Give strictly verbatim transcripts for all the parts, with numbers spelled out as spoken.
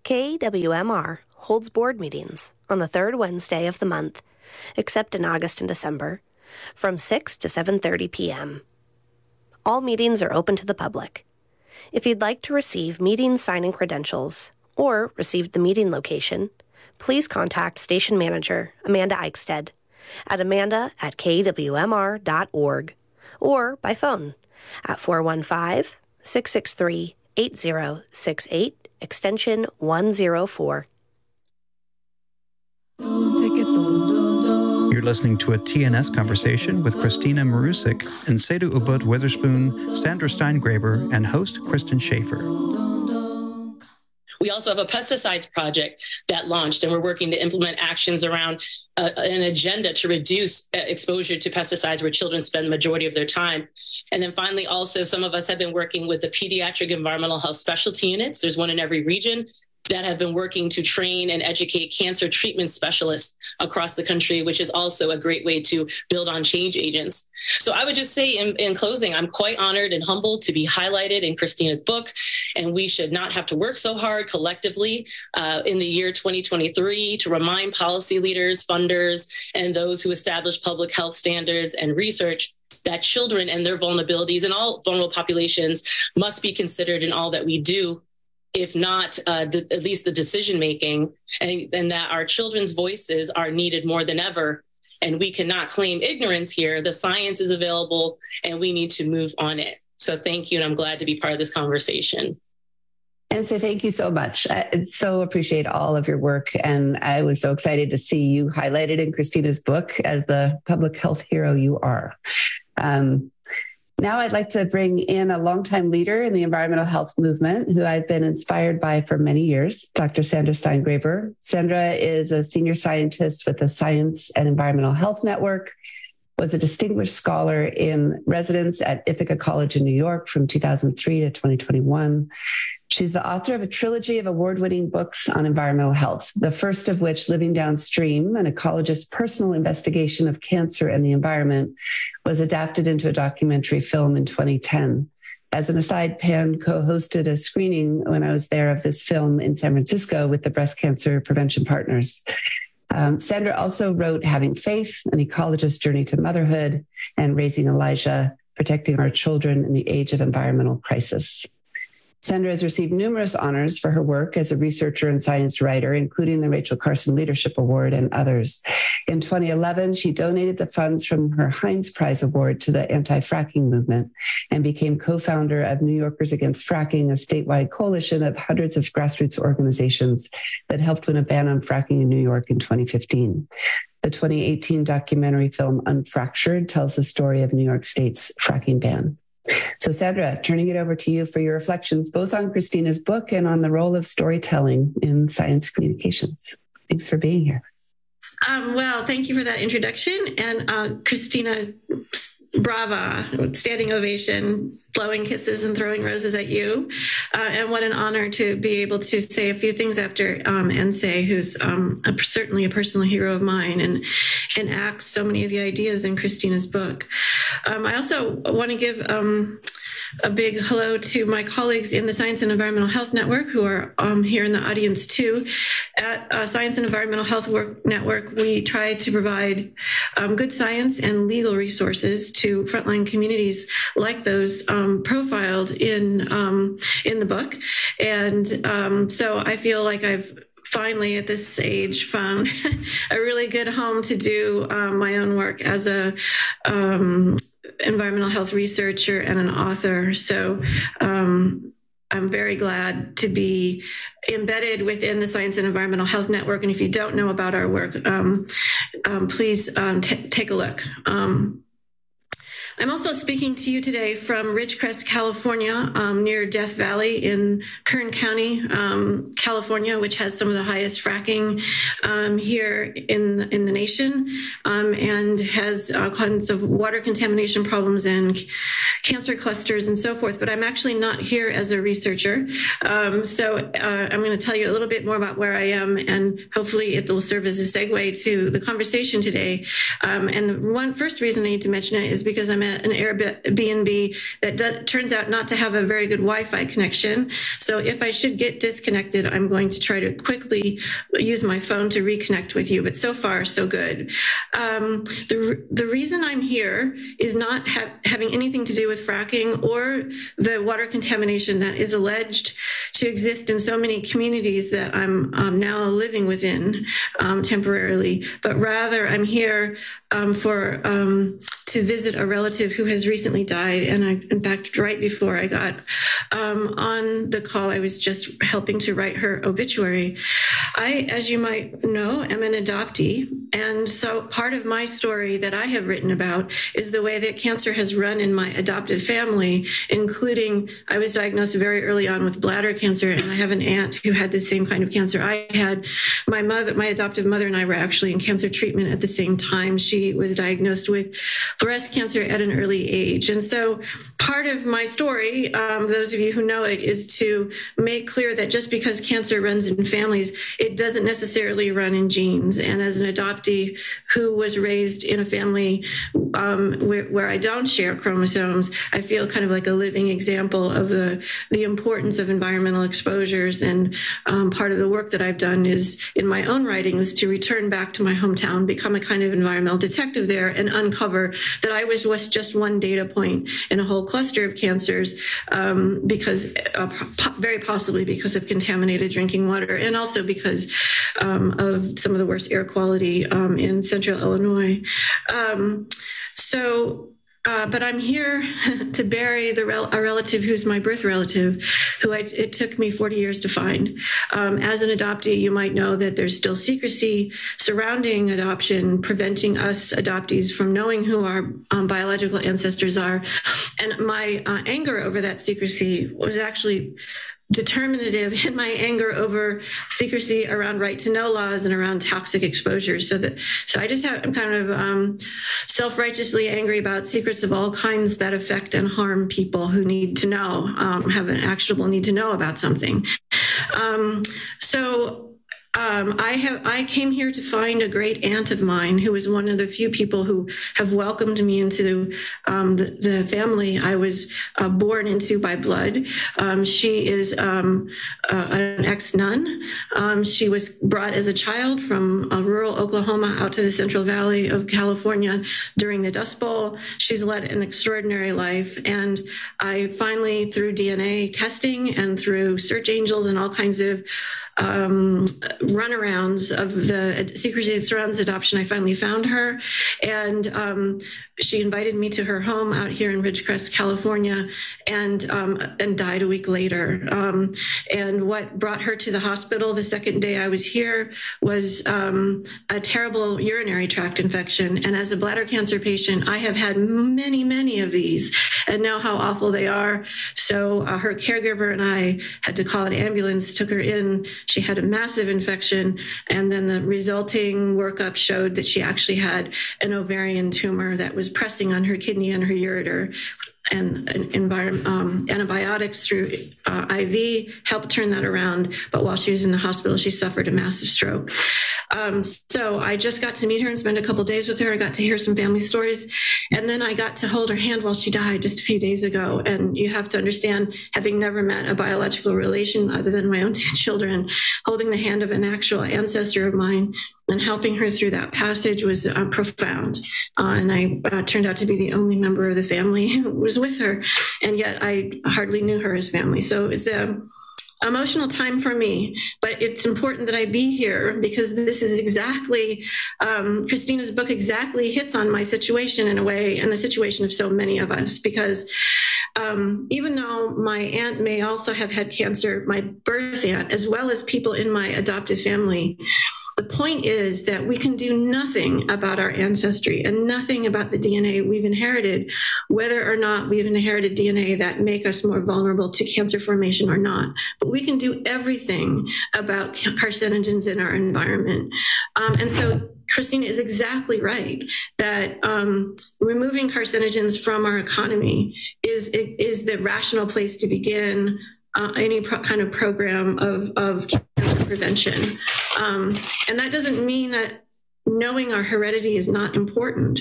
K W M R holds board meetings on the third Wednesday of the month, except in August and December, from six to seven thirty p.m. All meetings are open to the public. If you'd like to receive meeting sign-in credentials or receive the meeting location, please contact Station Manager Amanda Eichstead at amanda at k w m r dot org or by phone at four one five, six six three, eight zero six eight, extension one oh four. You're listening to a T N S conversation with Christina Marusic and Sedu Ubud Witherspoon, Sandra Steingraber, and host Kristen Schaefer. We also have a pesticides project that launched, and we're working to implement actions around uh, an agenda to reduce exposure to pesticides where children spend the majority of their time. And then finally, also, some of us have been working with the pediatric environmental health specialty units. There's one in every region that have been working to train and educate cancer treatment specialists across the country, which is also a great way to build on change agents. So I would just say in, in closing, I'm quite honored and humbled to be highlighted in Christina's book, and we should not have to work so hard collectively uh, in the year twenty twenty-three to remind policy leaders, funders, and those who establish public health standards and research that children and their vulnerabilities and all vulnerable populations must be considered in all that we do, if not uh, the, at least the decision-making, and, and that our children's voices are needed more than ever. And we cannot claim ignorance here. The science is available and we need to move on it. So thank you. And I'm glad to be part of this conversation. And so thank you so much. I so appreciate all of your work. And I was so excited to see you highlighted in Christina's book as the public health hero you are. Um, Now I'd like to bring in a longtime leader in the environmental health movement who I've been inspired by for many years, Doctor Sandra Steingraber. Sandra is a senior scientist with the Science and Environmental Health Network, was a distinguished scholar in residence at Ithaca College in New York from two thousand three to twenty twenty-one. She's the author of a trilogy of award-winning books on environmental health, the first of which, Living Downstream, an ecologist's personal investigation of cancer and the environment, was adapted into a documentary film in twenty ten. As an aside, Pan co-hosted a screening when I was there of this film in San Francisco with the Breast Cancer Prevention Partners. Um, Sandra also wrote Having Faith, an ecologist's journey to motherhood, and Raising Elijah, protecting our children in the age of environmental crisis. Sandra has received numerous honors for her work as a researcher and science writer, including the Rachel Carson Leadership Award and others. In twenty eleven, she donated the funds from her Heinz Prize Award to the anti-fracking movement and became co-founder of New Yorkers Against Fracking, a statewide coalition of hundreds of grassroots organizations that helped win a ban on fracking in New York in twenty fifteen. The twenty eighteen documentary film Unfractured tells the story of New York State's fracking ban. So Sandra, turning it over to you for your reflections, both on Christina's book and on the role of storytelling in science communications. Thanks for being here. Um, well, thank you for that introduction. And uh, Christina, brava, standing ovation, blowing kisses and throwing roses at you. Uh, and what an honor to be able to say a few things after um, Nsé, who's um, a, certainly a personal hero of mine and enacts so many of the ideas in Christina's book. Um, I also want to give um, a big hello to my colleagues in the Science and Environmental Health Network who are um, here in the audience too. At uh, Science and Environmental Health Work Network, we try to provide um, good science and legal resources to frontline communities like those um, profiled in um, in the book. And um, so I feel like I've finally at this age found a really good home to do um, my own work as a um, environmental health researcher and an author. So um, I'm very glad to be embedded within the Science and Environmental Health Network. And if you don't know about our work, um, um, please um, t- take a look. Um, I'm also speaking to you today from Ridgecrest, California, um, near Death Valley in Kern County, um, California, which has some of the highest fracking um, here in in the nation, um, and has all kinds of water contamination problems and c- cancer clusters and so forth. But I'm actually not here as a researcher, um, so uh, I'm going to tell you a little bit more about where I am, and hopefully it will serve as a segue to the conversation today. Um, and the one first reason I need to mention it is because I'm at an Airbnb that do, turns out not to have a very good Wi-Fi connection. So if I should get disconnected, I'm going to try to quickly use my phone to reconnect with you. But so far, so good. Um, the, the reason I'm here is not ha- having anything to do with fracking or the water contamination that is alleged to exist in so many communities that I'm um, now living within um, temporarily, but rather I'm here um, for um, to visit a relative who has recently died. And I, in fact, right before I got um, on the call, I was just helping to write her obituary. I, as you might know, am an adoptee. And so part of my story that I have written about is the way that cancer has run in my adopted family, including I was diagnosed very early on with bladder cancer, and I have an aunt who had the same kind of cancer I had. My mother, my adoptive mother and I were actually in cancer treatment at the same time. She was diagnosed with breast cancer at an early age. And so part of my story, um, those of you who know it, is to make clear that just because cancer runs in families, it doesn't necessarily run in genes. And as an adoptee who was raised in a family um, where, where I don't share chromosomes, I feel kind of like a living example of the, the importance of environmental exposures. And um, part of the work that I've done is in my own writings to return back to my hometown, become a kind of environmental detective there, and uncover that I was, was just one data point in a whole cluster of cancers um, because uh, po- very possibly because of contaminated drinking water, and also because um, of some of the worst air quality um, in central Illinois. Um, so Uh, but I'm here to bury the rel- a relative who's my birth relative, who I, it took me forty years to find. Um, as an adoptee, you might know that there's still secrecy surrounding adoption, preventing us adoptees from knowing who our um, biological ancestors are. And my uh, anger over that secrecy was actually determinative in my anger over secrecy around right to know laws and around toxic exposures. So that, so I just have, I'm kind of um, self-righteously angry about secrets of all kinds that affect and harm people who need to know, um, have an actionable need to know about something. Um, so Um, I have. I came here to find a great aunt of mine who is one of the few people who have welcomed me into um, the, the family I was uh, born into by blood. Um, she is um, uh, an ex-nun. Um, she was brought as a child from uh, rural Oklahoma out to the Central Valley of California during the Dust Bowl. She's led an extraordinary life, and I finally, through D N A testing and through search angels and all kinds of um, runarounds of the secrecy that surrounds adoption, I finally found her. And um, she invited me to her home out here in Ridgecrest, California, and um, and died a week later. Um, and what brought her to the hospital the second day I was here was um, a terrible urinary tract infection. And as a bladder cancer patient, I have had many, many of these and know how awful they are. So uh, her caregiver and I had to call an ambulance, took her in. She had a massive infection, and then the resulting workup showed that she actually had an ovarian tumor that was pressing on her kidney and her ureter. And, and environment, um, antibiotics through uh, I V helped turn that around. But while she was in the hospital, she suffered a massive stroke. Um, so I just got to meet her and spend a couple of days with her. I got to hear some family stories. And then I got to hold her hand while she died just a few days ago. And you have to understand, having never met a biological relation other than my own two children, holding the hand of an actual ancestor of mine and helping her through that passage was uh, profound. Uh, and I uh, turned out to be the only member of the family who was with her, and yet I hardly knew her as family. So it's a emotional time for me, but it's important that I be here because this is exactly, um, Christina's book exactly hits on my situation in a way, and the situation of so many of us, because um, even though my aunt may also have had cancer, my birth aunt, as well as people in my adoptive family, the point is that we can do nothing about our ancestry and nothing about the D N A we've inherited, whether or not we've inherited D N A that make us more vulnerable to cancer formation or not. But we can do everything about carcinogens in our environment. Um, and so Christina is exactly right that um, removing carcinogens from our economy is, is the rational place to begin Uh, any pro- kind of program of, of cancer prevention. Um, and that doesn't mean that knowing our heredity is not important.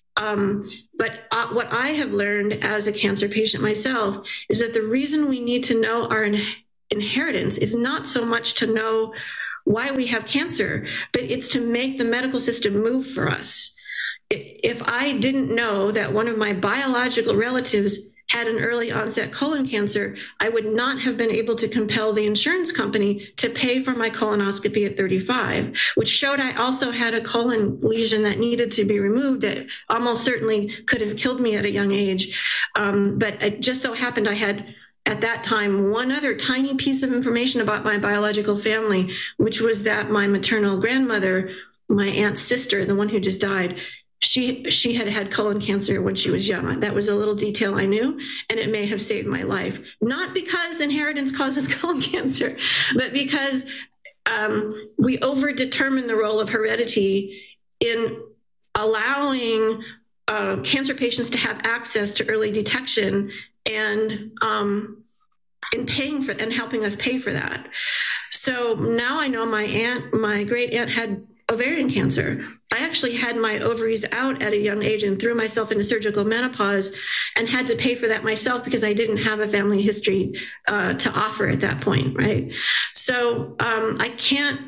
Um, but uh, what I have learned as a cancer patient myself is that the reason we need to know our in- inheritance is not so much to know why we have cancer, but it's to make the medical system move for us. If I didn't know that one of my biological relatives had an early onset colon cancer, I would not have been able to compel the insurance company to pay for my colonoscopy at thirty-five, which showed I also had a colon lesion that needed to be removed that almost certainly could have killed me at a young age. Um, but it just so happened I had, at that time, one other tiny piece of information about my biological family, which was that my maternal grandmother, my aunt's sister, the one who just died, She she had had colon cancer when she was young. That was a little detail I knew, and it may have saved my life. Not because inheritance causes colon cancer, but because um, we overdetermine the role of heredity in allowing uh, cancer patients to have access to early detection and um, in paying for and helping us pay for that. So now I know my aunt, my great aunt, had ovarian cancer. I actually had my ovaries out at a young age and threw myself into surgical menopause and had to pay for that myself because I didn't have a family history uh, to offer at that point, right? So um, I can't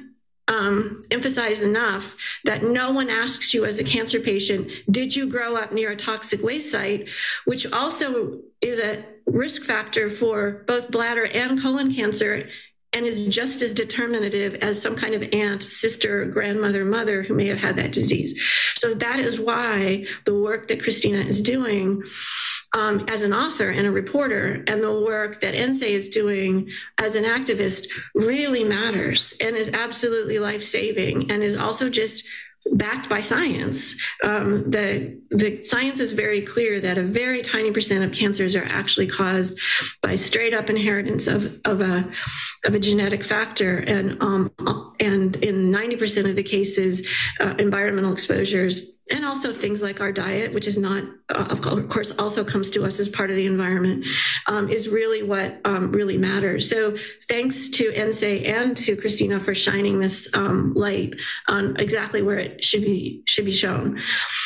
um, emphasize enough that no one asks you as a cancer patient, did you grow up near a toxic waste site, which also is a risk factor for both bladder and colon cancer, and is just as determinative as some kind of aunt, sister, grandmother, mother who may have had that disease. So that is why the work that Christina is doing um, as an author and a reporter, and the work that N S A is doing as an activist really matters and is absolutely life-saving, and is also just backed by science. Um, the the science is very clear that a very tiny percent of cancers are actually caused by straight up inheritance of of a of a genetic factor, and um, and in ninety percent of the cases, uh, environmental exposures, and also things like our diet, which is not, uh, of course, also comes to us as part of the environment, um, is really what um, really matters. So thanks to N S A and to Christina for shining this um, light on exactly where it should be should be shown.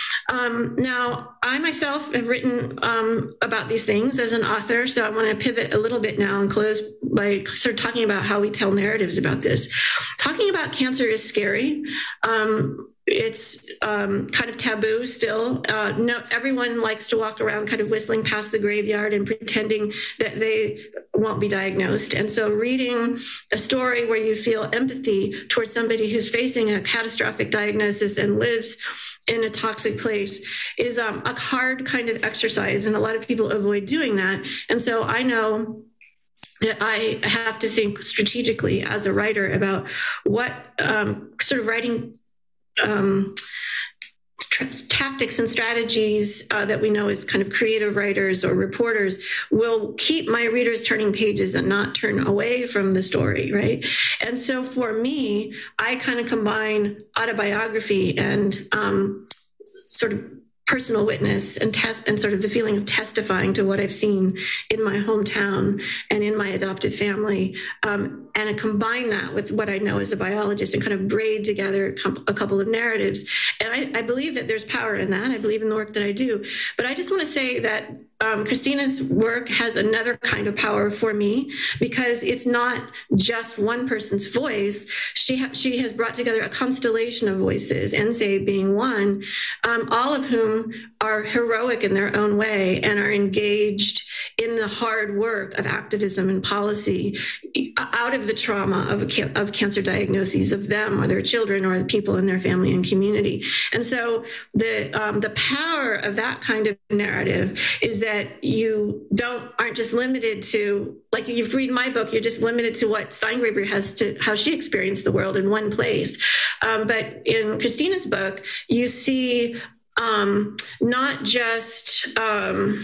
Um, now, I myself have written um, about these things as an author, so I want to pivot a little bit now and close by sort of talking about how we tell narratives about this. Talking about cancer is scary. Um, It's um, kind of taboo still. Uh, no, everyone likes to walk around kind of whistling past the graveyard and pretending that they won't be diagnosed. And so reading a story where you feel empathy towards somebody who's facing a catastrophic diagnosis and lives in a toxic place is um, a hard kind of exercise. And a lot of people avoid doing that. And so I know that I have to think strategically as a writer about what um, sort of writing Um, tra- tactics and strategies uh, that we know as kind of creative writers or reporters will keep my readers turning pages and not turn away from the story, right? And so for me, I kind of combine autobiography and um, sort of personal witness and test and sort of the feeling of testifying to what I've seen in my hometown and in my adopted family, um, and I combine that with what I know as a biologist and kind of braid together a couple, a couple of narratives. And I, I believe that there's power in that. I believe in the work that I do. But I just want to say that um, Christina's work has another kind of power for me, because it's not just one person's voice. She ha- she has brought together a constellation of voices, N S A being one, um, all of whom are heroic in their own way and are engaged in the hard work of activism and policy out of the trauma of, a, of cancer diagnoses of them or their children or the people in their family and community. And so the um, the power of that kind of narrative is that you don't aren't just limited to, like if you read my book, you're just limited to what Steingraber has to, how she experienced the world in one place. Um, but in Christina's book, you see um, not just... Um,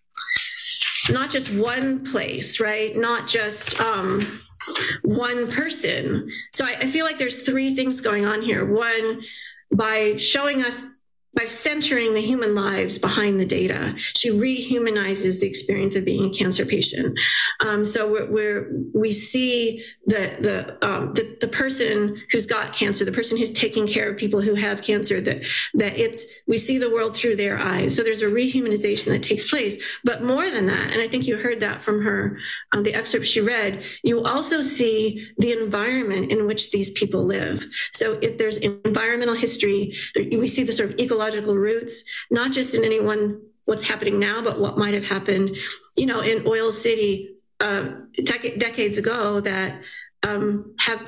not just one place, right? Not just um, one person. So I, I feel like there's three things going on here. One, by showing us by centering the human lives behind the data, she rehumanizes the experience of being a cancer patient. Um, so we're, we're, we see the the, um, the the person who's got cancer, the person who's taking care of people who have cancer, that that it's we see the world through their eyes. So there's a rehumanization that takes place. But more than that, and I think you heard that from her, um, the excerpt she read, you also see the environment in which these people live. So if there's environmental history, we see the sort of ecological roots, not just in any one what's happening now, but what might have happened, you know, in Oil City uh, dec- decades ago that um, have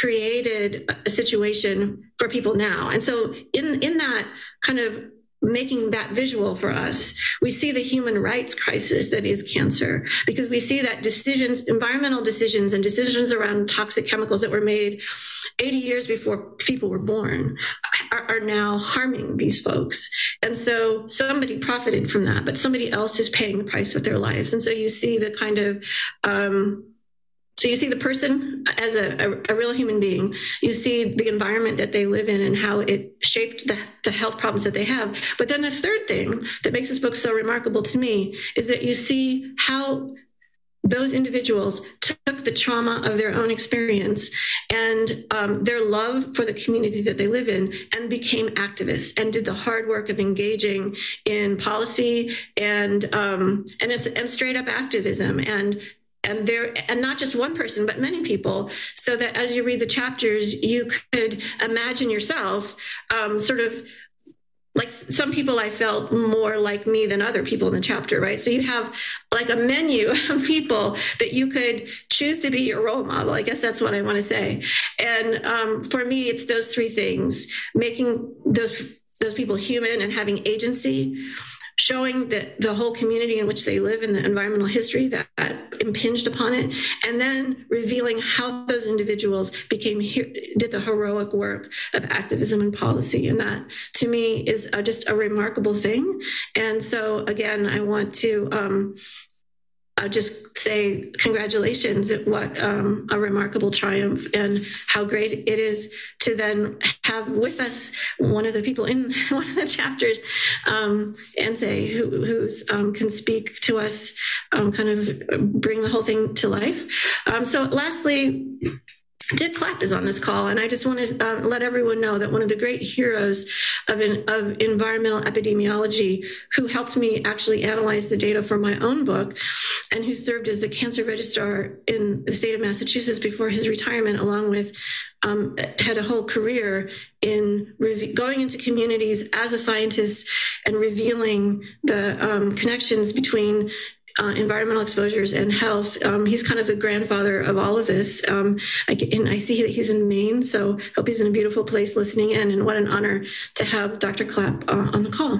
created a situation for people now. And so in, in that kind of making that visual for us, we see the human rights crisis that is cancer, because we see that decisions, environmental decisions and decisions around toxic chemicals that were made eighty years before people were born are, are now harming these folks. And so somebody profited from that, but somebody else is paying the price with their lives. And so you see the kind of, um, So you see the person as a, a, a real human being. You see the environment that they live in and how it shaped the, the health problems that they have. But then the third thing that makes this book so remarkable to me is that you see how those individuals took the trauma of their own experience and um, their love for the community that they live in and became activists and did the hard work of engaging in policy and um, and, and straight up activism. And And there, and not just one person, but many people, so that as you read the chapters, you could imagine yourself um, sort of like some people I felt more like me than other people in the chapter, right? So you have like a menu of people that you could choose to be your role model. I guess that's what I want to say. And um, for me, it's those three things: making those those people human and having agency, showing that the whole community in which they live and the environmental history that impinged upon it, and then revealing how those individuals became did the heroic work of activism and policy. And that, to me, is uh, just a remarkable thing. And so, again, I want to um, I'll just say congratulations at what um, a remarkable triumph, and how great it is to then have with us one of the people in one of the chapters, um, Anse, who who's, um, can speak to us, um, kind of bring the whole thing to life. Um, so lastly, Dick Clapp is on this call, and I just want to uh, let everyone know that one of the great heroes of, in, of environmental epidemiology, who helped me actually analyze the data for my own book, and who served as the cancer registrar in the state of Massachusetts before his retirement, along with um, had a whole career in re- going into communities as a scientist and revealing the um, connections between Uh, environmental exposures and health. Um, he's kind of the grandfather of all of this. Um, I, and I see that he's in Maine, so hope he's in a beautiful place listening in. And what an honor to have Doctor Clapp uh, on the call.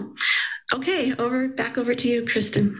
Okay, over back over to you, Kristen.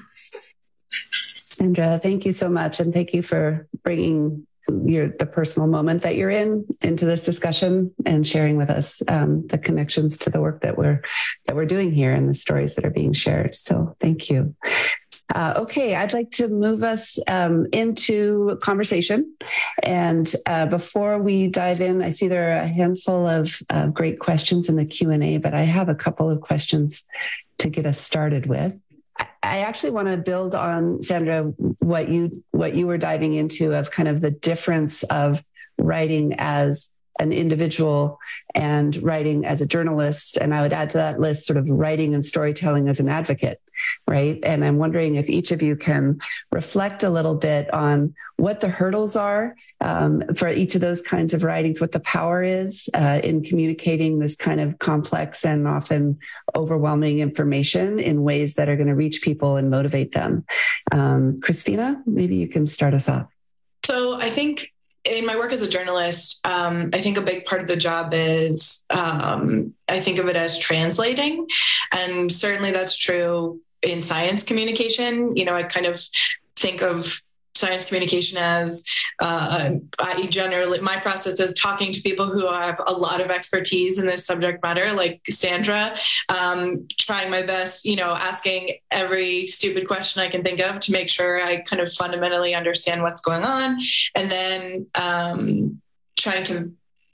Sandra, thank you so much. And thank you for bringing your, the personal moment that you're in into this discussion and sharing with us um, the connections to the work that we're, that we're doing here and the stories that are being shared. So thank you. Uh, okay, I'd like to move us um, into conversation. And uh, before we dive in, I see there are a handful of uh, great questions in the Q and A, but I have a couple of questions to get us started with. I actually want to build on, Sandra, what you what you were diving into of kind of the difference of writing as an individual and writing as a journalist. And I would add to that list sort of writing and storytelling as an advocate, right? And I'm wondering if each of you can reflect a little bit on what the hurdles are um, for each of those kinds of writings, what the power is uh, in communicating this kind of complex and often overwhelming information in ways that are going to reach people and motivate them. Um, Christina, maybe you can start us off. So I think in my work as a journalist, um, I think a big part of the job is, um, I think of it as translating. And certainly that's true in science communication. You know, I kind of think of science communication as uh, I generally, my process is talking to people who have a lot of expertise in this subject matter, like Sandra, um, trying my best, you know, asking every stupid question I can think of to make sure I kind of fundamentally understand what's going on. And then um, trying to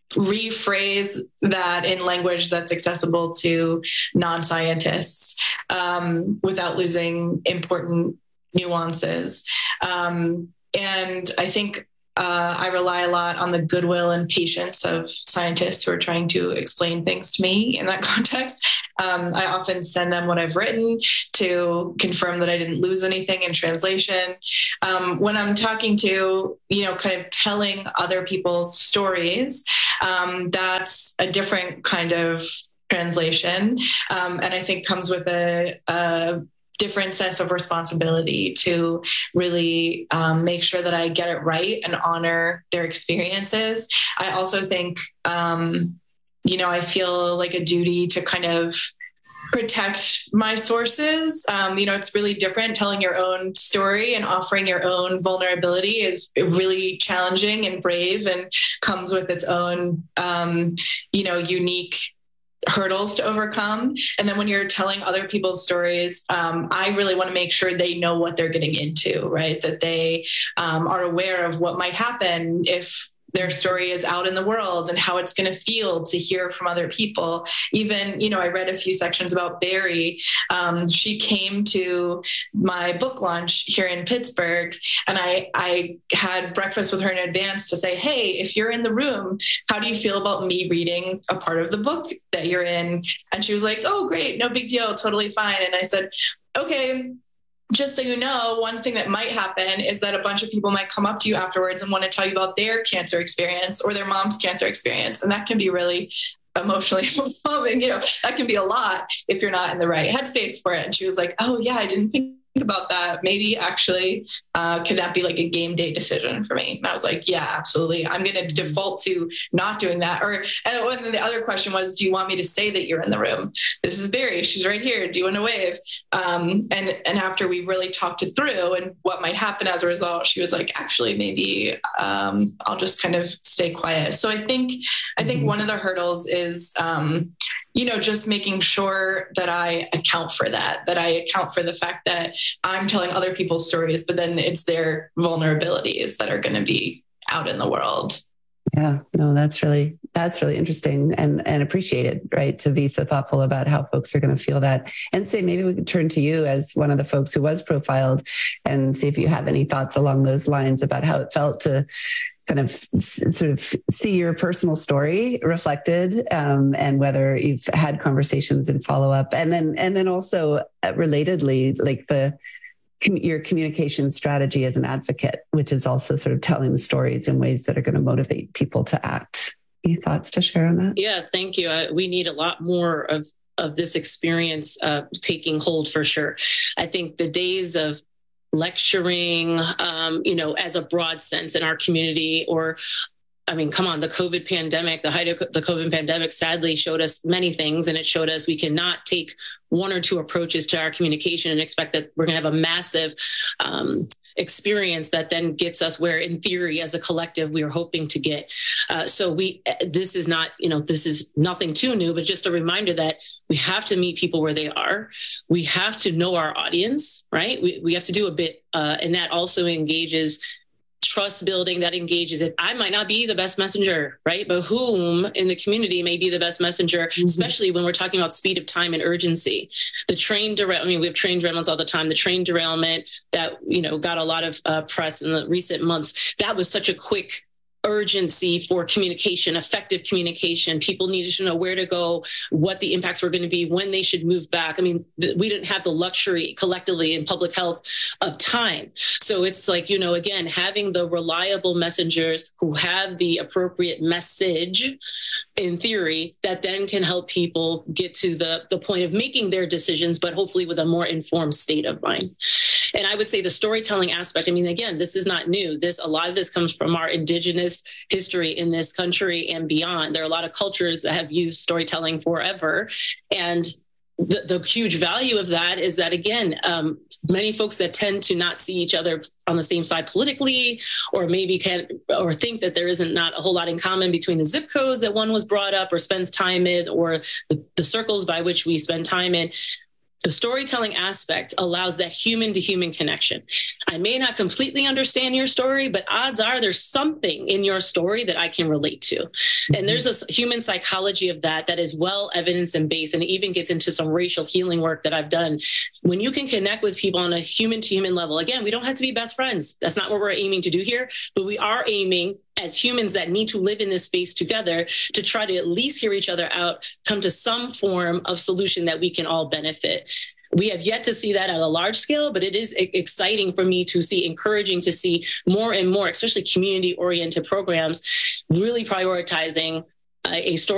rephrase that in language that's accessible to non-scientists um, without losing important nuances. Um, and I think uh, I rely a lot on the goodwill and patience of scientists who are trying to explain things to me in that context. Um, I often send them what I've written to confirm that I didn't lose anything in translation. Um, when I'm talking to, you know, kind of telling other people's stories, um, that's a different kind of translation. Um, and I think comes with a, a different sense of responsibility to really um, make sure that I get it right and honor their experiences. I also think, um, you know, I feel like a duty to kind of protect my sources. Um, you know, it's really different. Telling your own story and offering your own vulnerability is really challenging and brave, and comes with its own, um, you know, unique hurdles to overcome. And then when you're telling other people's stories, um, I really want to make sure they know what they're getting into, right? That they um, are aware of what might happen if their story is out in the world and how it's going to feel to hear from other people. Even, you know, I read a few sections about Barry. Um, she came to my book launch here in Pittsburgh, and I, I had breakfast with her in advance to say, hey, if you're in the room, how do you feel about me reading a part of the book that you're in? And she was like, oh, great, no big deal, totally fine. And I said, okay, just so you know, one thing that might happen is that a bunch of people might come up to you afterwards and want to tell you about their cancer experience or their mom's cancer experience. And that can be really emotionally overwhelming. You know, that can be a lot if you're not in the right headspace for it. And she was like, oh yeah, I didn't think about that. Maybe actually, uh, could that be like a game day decision for me? And I was like, yeah, absolutely. I'm going to default to not doing that. Or, and then the other question was, do you want me to say that you're in the room? This is Barry. She's right here. Do you want to wave? Um, and, and after we really talked it through and what might happen as a result, she was like, actually, maybe um, I'll just kind of stay quiet. So I think, I think one of the hurdles is, um, you know, just making sure that I account for that, that I account for the fact that I'm telling other people's stories, but then it's their vulnerabilities that are going to be out in the world. Yeah, no, that's really, that's really interesting and, and appreciated, right? To be so thoughtful about how folks are going to feel that. And say, maybe we could turn to you as one of the folks who was profiled and see if you have any thoughts along those lines about how it felt to kind of sort of see your personal story reflected, um, and whether you've had conversations and follow up, and then and then also uh, relatedly, like the your communication strategy as an advocate, which is also sort of telling the stories in ways that are going to motivate people to act. Any thoughts to share on that? Yeah, thank you. Uh, we need a lot more of of this experience uh, taking hold for sure. I think the days of lecturing, um, you know, as a broad sense in our community, or, I mean, come on, the COVID pandemic, the height of the COVID pandemic sadly showed us many things, and it showed us we cannot take one or two approaches to our communication and expect that we're going to have a massive um, experience that then gets us where, in theory, as a collective, we are hoping to get. Uh, so we, this is not, you know, this is nothing too new, but just a reminder that we have to meet people where they are. We have to know our audience, right? We we have to do a bit, uh, and that also engages trust building, that engages if I might not be the best messenger, right? But whom in the community may be the best messenger, mm-hmm. especially when we're talking about speed of time and urgency. The train derailment, I mean, we have train derailments all the time. The train derailment that, you know, got a lot of uh, press in the recent months, that was such a quick urgency for communication, effective communication. People needed to know where to go, what the impacts were going to be, when they should move back. I mean, th- we didn't have the luxury collectively in public health of time. So it's like, you know, again, having the reliable messengers who have the appropriate message, in theory, that then can help people get to the, the point of making their decisions, but hopefully with a more informed state of mind. And I would say the storytelling aspect, I mean, again, this is not new. This, a lot of this comes from our indigenous history in this country and beyond. There are a lot of cultures that have used storytelling forever. And the, the huge value of that is that, again, um, many folks that tend to not see each other on the same side politically, or maybe can or think that there isn't not a whole lot in common between the zip codes that one was brought up or spends time in, or the, the circles by which we spend time in. The storytelling aspect allows that human to human connection. I may not completely understand your story, but odds are there's something in your story that I can relate to. Mm-hmm. And there's a human psychology of that that is well evidence and based, and it even gets into some racial healing work that I've done. When you can connect with people on a human to human level, again, we don't have to be best friends. That's not what we're aiming to do here, but we are aiming as humans that need to live in this space together to try to at least hear each other out, come to some form of solution that we can all benefit. We have yet to see that at a large scale, but it is exciting for me to see, encouraging to see more and more, especially community-oriented programs, really prioritizing uh, a story